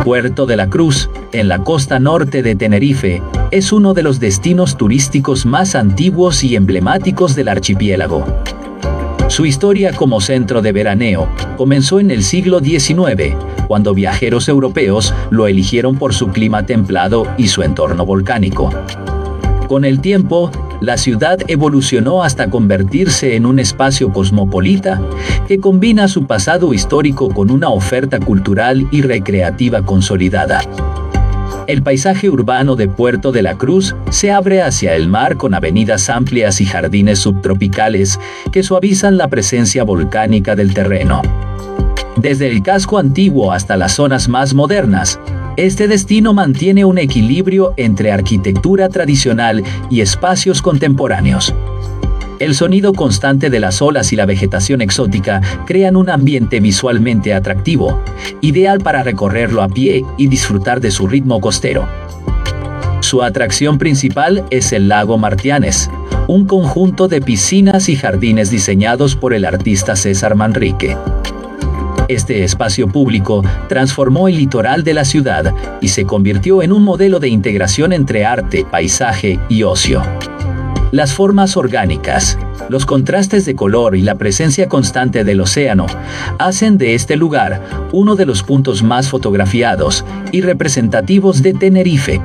Puerto de la Cruz, en la costa norte de Tenerife, es uno de los destinos turísticos más antiguos y emblemáticos del archipiélago. Su historia como centro de veraneo comenzó en el siglo XIX, cuando viajeros europeos lo eligieron por su clima templado y su entorno volcánico. Con el tiempo, la ciudad evolucionó hasta convertirse en un espacio cosmopolita que combina su pasado histórico con una oferta cultural y recreativa consolidada. El paisaje urbano de Puerto de la Cruz se abre hacia el mar con avenidas amplias y jardines subtropicales que suavizan la presencia volcánica del terreno. Desde el casco antiguo hasta las zonas más modernas, este destino mantiene un equilibrio entre arquitectura tradicional y espacios contemporáneos. El sonido constante de las olas y la vegetación exótica crean un ambiente visualmente atractivo, ideal para recorrerlo a pie y disfrutar de su ritmo costero. Su atracción principal es el lago Martianes, un conjunto de piscinas y jardines diseñados por el artista César Manrique. Este espacio público transformó el litoral de la ciudad y se convirtió en un modelo de integración entre arte, paisaje y ocio. Las formas orgánicas, los contrastes de color y la presencia constante del océano hacen de este lugar uno de los puntos más fotografiados y representativos de Tenerife.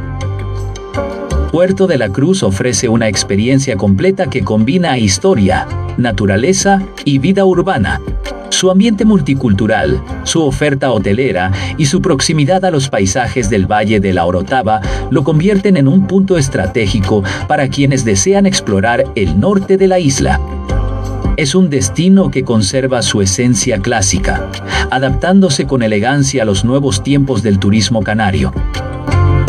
Puerto de la Cruz ofrece una experiencia completa que combina historia, naturaleza y vida urbana. Su ambiente multicultural, su oferta hotelera y su proximidad a los paisajes del Valle de la Orotava lo convierten en un punto estratégico para quienes desean explorar el norte de la isla. Es un destino que conserva su esencia clásica, adaptándose con elegancia a los nuevos tiempos del turismo canario.